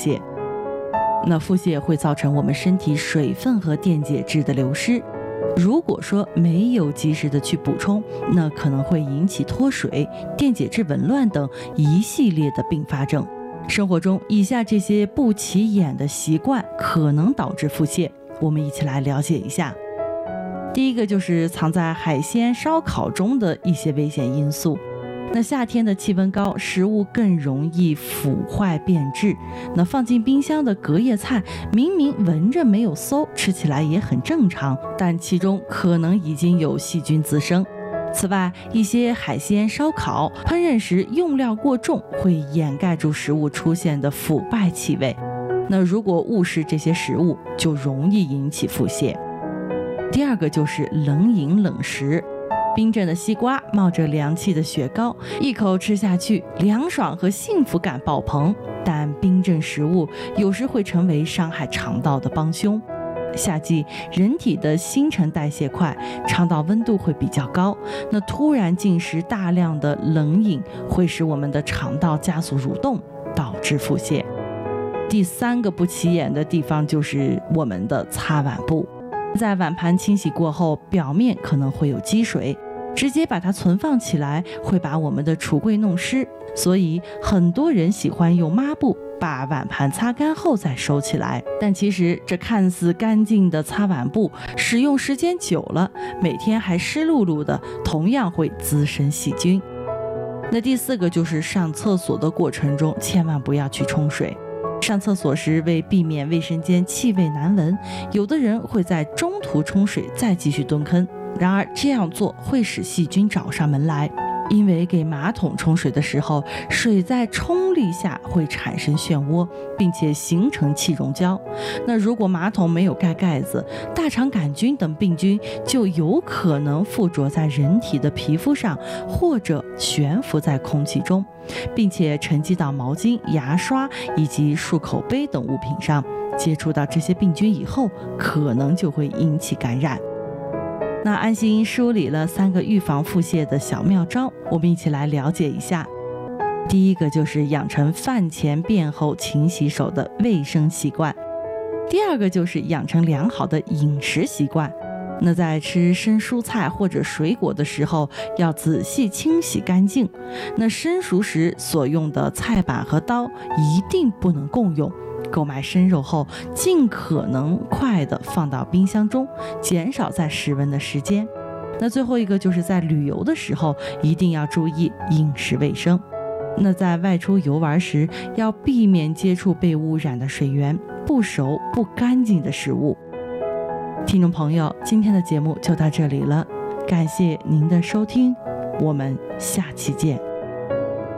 泻。那腹泻会造成我们身体水分和电解质的流失，如果说没有及时的去补充，那可能会引起脱水、电解质紊乱等一系列的并发症。生活中以下这些不起眼的习惯可能导致腹泻，我们一起来了解一下。第一个就是藏在海鲜、烧烤中的一些危险因素。那夏天的气温高，食物更容易腐坏变质。那放进冰箱的隔夜菜，明明闻着没有馊，吃起来也很正常，但其中可能已经有细菌滋生。此外，一些海鲜、烧烤烹饪时用料过重，会掩盖住食物出现的腐败气味。那如果误食这些食物，就容易引起腹泻。第二个就是冷饮冷食。冰镇的西瓜，冒着凉气的雪糕，一口吃下去，凉爽和幸福感爆棚。但冰镇食物有时会成为伤害肠道的帮凶。夏季人体的新陈代谢快，肠道温度会比较高，那突然进食大量的冷饮会使我们的肠道加速蠕动，导致腹泻。第三个不起眼的地方就是我们的擦碗布。在碗盘清洗过后，表面可能会有积水，直接把它存放起来会把我们的橱柜弄湿，所以很多人喜欢用抹布把碗盘擦干后再收起来。但其实这看似干净的擦碗布，使用时间久了，每天还湿漉漉的，同样会滋生细菌。那第四个就是上厕所的过程中千万不要去冲水。上厕所时，为避免卫生间气味难闻，有的人会在中途冲水再继续蹲坑。然而这样做会使细菌找上门来，因为给马桶冲水的时候，水在冲力下会产生漩涡，并且形成气溶胶。那如果马桶没有盖盖子，大肠杆菌等病菌就有可能附着在人体的皮肤上，或者悬浮在空气中，并且沉积到毛巾、牙刷以及漱口杯等物品上。接触到这些病菌以后，可能就会引起感染。那安心梳理了3个预防腹泻的小妙招，我们一起来了解一下。第一个就是养成饭前便后勤洗手的卫生习惯。第二个就是养成良好的饮食习惯。那在吃生蔬菜或者水果的时候，要仔细清洗干净。那生熟时所用的菜板和刀一定不能共用。购买生肉后，尽可能快的放到冰箱中，减少在室温的时间。那最后一个就是在旅游的时候，一定要注意饮食卫生。那在外出游玩时，要避免接触被污染的水源、不熟不干净的食物。听众朋友，今天的节目就到这里了，感谢您的收听，我们下期见。